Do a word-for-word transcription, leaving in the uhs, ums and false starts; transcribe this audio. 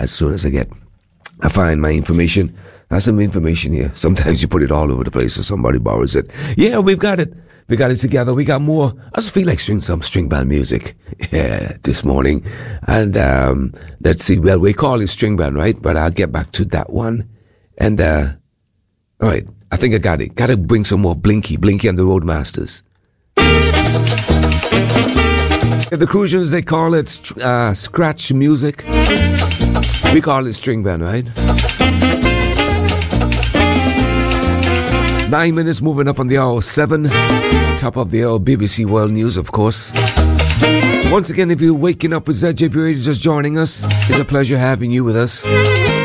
as soon as I get, I find my information. That's some information here. Sometimes you put it all over the place, so somebody borrows it. Yeah, we've got it. We got it together. We got more. I just feel like string some string band music. Yeah, this morning. And um, let's see. Well, we call it string band, right? But I'll get back to that one. And uh, all right, I think I got it. Got to bring some more Blinky, Blinky and the Roadmasters. The Crucians, they call it uh, scratch music. We call it string band, right? Nine minutes moving up on the hour, seven. Top of the hour, B B C World News, of course. Once again, if you're waking up with Z J P Radio, just joining us, it's a pleasure having you with us.